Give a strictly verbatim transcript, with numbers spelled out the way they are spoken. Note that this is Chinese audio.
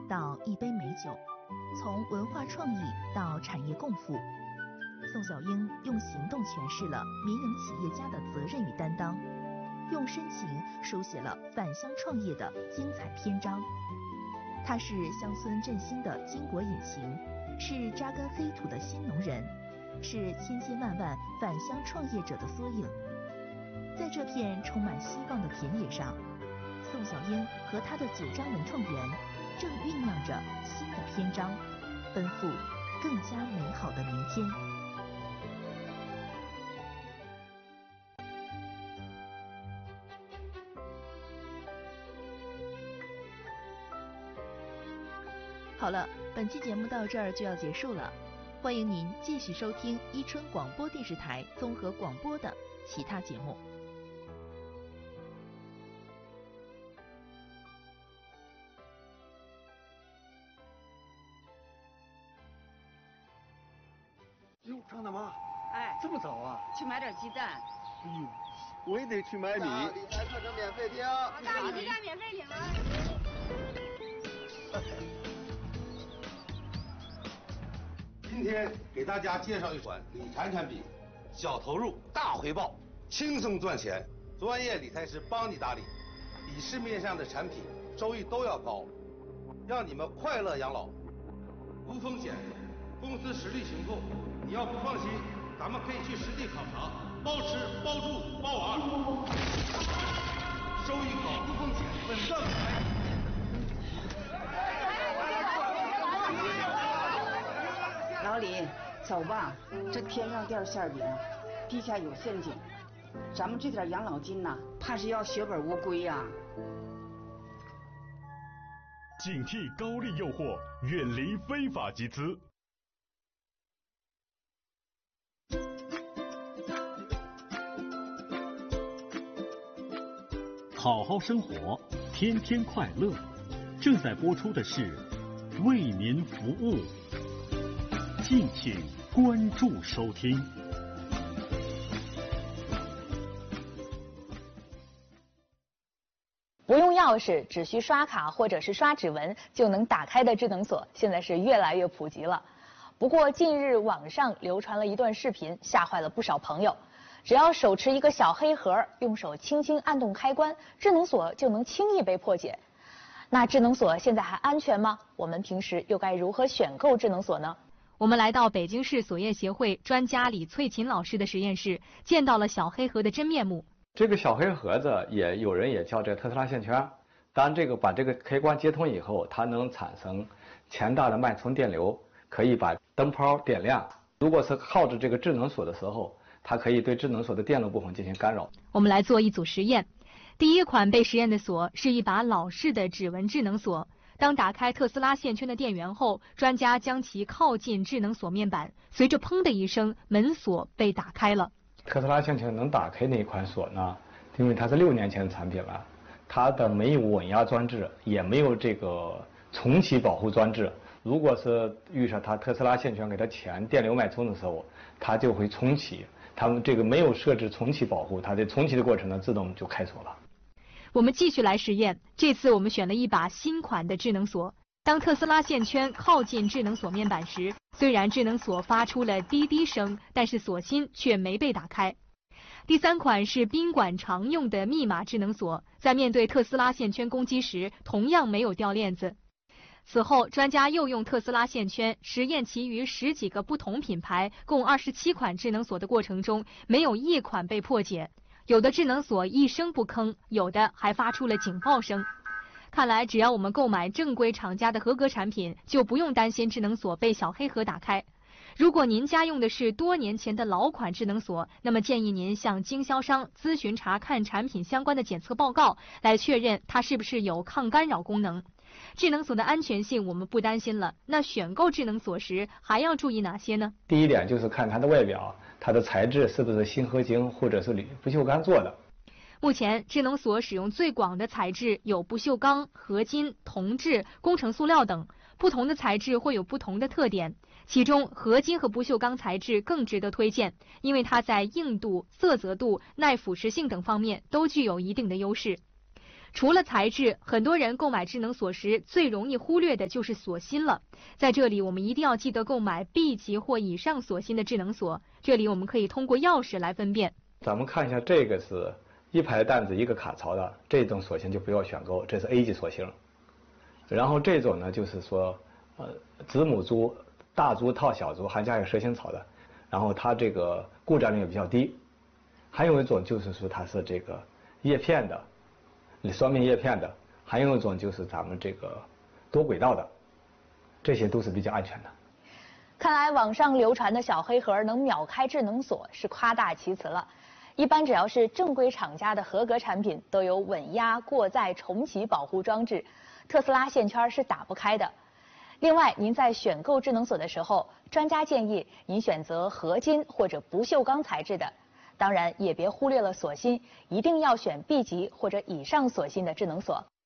到一杯美酒，从文化创意到产业共富，宋小英用行动诠释了民营企业家的责任与担当，用深情书写了返乡创业的精彩篇章。他是乡村振兴的巾帼引擎，是扎根黑土的新农人，是千千万万返乡创业者的缩影。在这片充满希望的田野上，宋小英和他的九张文创园正酝酿着新的篇章，奔赴更加美好的明天。好了，本期节目到这儿就要结束了，欢迎您继续收听伊春广播电视台综合广播的其他节目。 哟，张大妈， 哎， 这么早啊？ 去买点鸡蛋。 哎呦，我也得去买米。 理财课程免费听。 大米鸡蛋免费领了。 今天给大家介绍一款理财产品，小投入大回报，轻松赚钱，专业理财师帮你打理，比市面上的产品收益都要高，让你们快乐养老，无风险，公司实力雄厚。你要不放心，咱们可以去实地考察，包吃包住包玩，收益高，无风险，稳赚不赔。 老李，走吧，这天上掉馅饼，地下有陷阱，咱们这点养老金呐，怕是要血本无归呀、啊。 警惕高利诱惑，远离非法集资。好好生活，天天快乐。正在播出的是为您服务，敬请关注收听。 不用钥匙，只需刷卡或者是刷指纹就能打开的智能锁，现在是越来越普及了。不过近日网上流传了一段视频，吓坏了不少朋友。只要手持一个小黑盒，用手轻轻按动开关，智能锁就能轻易被破解。那智能锁现在还安全吗？我们平时又该如何选购智能锁呢？ 我们来到北京市锁业协会专家李翠琴老师的实验室，见到了小黑盒的真面目。 这个小黑盒子也有人也叫这特斯拉线圈。当这个把这个开关接通以后，它能产生强大的脉冲电流，可以把灯泡点亮。如果是靠着这个智能锁的时候，它可以对智能锁的电路部分进行干扰。 我们来做一组实验。第一款被实验的锁是一把老式的指纹智能锁。当打开特斯拉线圈的电源后，专家将其靠近智能锁面板，随着砰的一声，门锁被打开了。 特斯拉线圈能打开那一款锁呢，因为它是六年前的产品了，它的没有稳压装置，也没有这个重启保护装置。如果是遇上它特斯拉线圈给它前电流脉冲的时候，它就会重启。他们这个没有设置重启保护，它在重启的过程呢，自动就开锁了。 我们继续来实验，这次我们选了一把新款的智能锁。当特斯拉线圈靠近智能锁面板时，虽然智能锁发出了滴滴声，但是锁芯却没被打开。第三款是宾馆常用的密码智能锁，在面对特斯拉线圈攻击时，同样没有掉链子。此后，专家又用特斯拉线圈实验其余十几个不同品牌共二十七款智能锁的过程中，没有一款被破解。有的智能锁一声不吭，有的还发出了警报声。看来，只要我们购买正规厂家的合格产品，就不用担心智能锁被小黑盒打开。如果您家用的是多年前的老款智能锁，那么建议您向经销商咨询查看产品相关的检测报告，来确认它是不是有抗干扰功能。智能锁的安全性我们不担心了，那选购智能锁时还要注意哪些呢？ 第一点就是看它的外表，它的材质是不是锌合金或者是铝不锈钢做的。 目前智能锁使用最广的材质有不锈钢、合金、铜制、工程塑料等，不同的材质会有不同的特点。其中合金和不锈钢材质更值得推荐，因为它在硬度、色泽度、耐腐蚀性等方面都具有一定的优势。 除了材质，很多人购买智能锁时最容易忽略的就是锁芯了。在这里，我们一定要记得购买 B 级或以上锁芯的智能锁。这里我们可以通过钥匙来分辨。 咱们看一下，这个是一排担子一个卡槽的，这种锁芯就不要选购，这是 A 级锁芯。然后这种呢，就是说，呃，子母珠、大珠套小珠，还加有蛇形草的，然后它这个故障率也比较低。还有一种就是说它是这个叶片的。双面叶片的，还有一种就是咱们这个多轨道的，这些都是比较安全的。 看来网上流传的小黑盒能秒开智能锁是夸大其词了。一般只要是正规厂家的合格产品，都有稳压、过载、重启保护装置，特斯拉线圈是打不开的。另外，您在选购智能锁的时候，专家建议您选择合金或者不锈钢材质的。当然，也别忽略了锁芯，一定要选 B 级或者以上锁芯的智能锁。